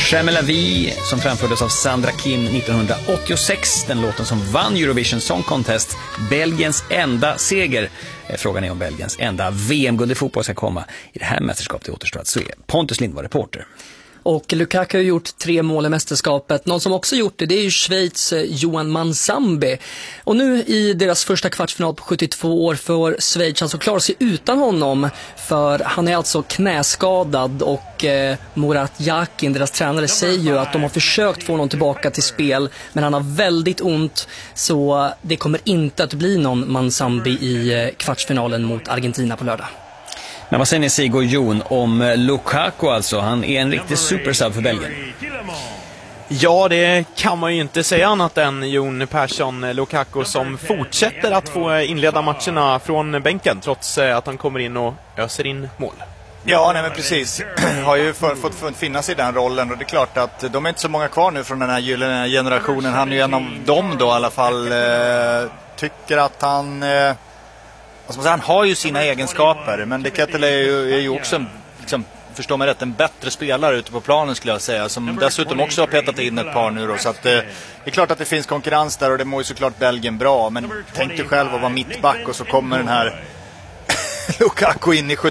Jamais la vie som framfördes av Sandra Kim 1986, den låten som vann Eurovision Song Contest, Belgiens enda seger. Frågan är om Belgiens enda VM-guld i fotboll ska komma i det här mästerskapet. Det återstår att se. Pontus Lind var reporter. Och Lukaku har gjort 3 mål i mästerskapet. Någon som också gjort det är ju Schweiz Johan Manzambi. Och nu i deras första kvartsfinal på 72 år för Schweiz alltså klarar sig utan honom. För han är alltså knäskadad och Murat Yakin, deras tränare, säger ju att de har försökt få honom tillbaka till spel. Men han har väldigt ont, så det kommer inte att bli någon Manzambi i kvartsfinalen mot Argentina på lördag. Men vad säger ni, Sigurd Jon, om Lukaku alltså? Han är en riktig supersub för Belgien. Ja, det kan man ju inte säga annat än Jon Persson. Lukaku som fortsätter att få inleda matcherna från bänken trots att han kommer in och öser in mål. Ja, nej men precis. Har ju fått finnas i den rollen, och det är klart att de är inte så många kvar nu från den här gyllene generationen. Han är ju en av dem då i alla fall. Tycker att han... han har ju sina egenskaper, men De Kettel är ju också, liksom, förstår mig rätt, en bättre spelare ute på planen skulle jag säga, som dessutom också har petat in ett par nu då, så att det är klart att det finns konkurrens där, och det mår ju såklart Belgien bra, men tänk dig själv att vara mittback och så kommer den här Lukaku in i